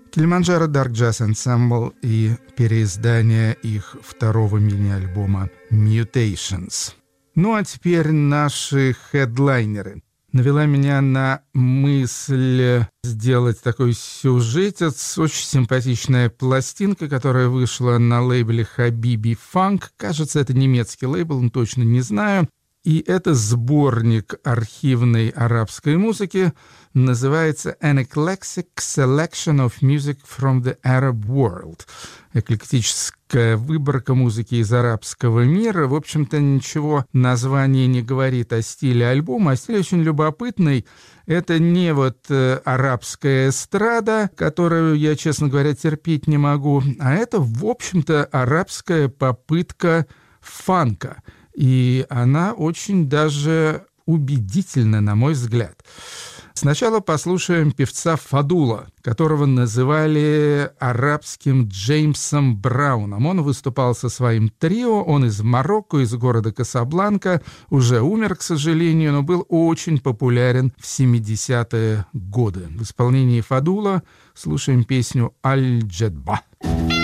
Kilimanjaro Dark Jazz Ensemble и переиздание их второго мини-альбома Mutations. Ну а теперь наши хедлайнеры. Навела меня на мысль сделать такой сюжетец. Очень симпатичная пластинка, которая вышла на лейбле Habibi Funk. Кажется, это немецкий лейбл, но точно не знаю. И это сборник архивной арабской музыки. Называется «An Eclectic Selection of Music from the Arab World». Эклектическая выборка музыки из арабского мира. В общем-то, ничего название не говорит о стиле альбома, а стиль очень любопытный. Это не арабская эстрада, которую я, честно говоря, терпеть не могу, а это, в общем-то, арабская попытка фанка. И она очень даже убедительна, на мой взгляд. Сначала послушаем певца Фадула, которого называли арабским Джеймсом Брауном. Он выступал со своим трио, он из Марокко, из города Касабланка, уже умер, к сожалению, но был очень популярен в 70-е годы. В исполнении Фадула слушаем песню «Аль-Джадба».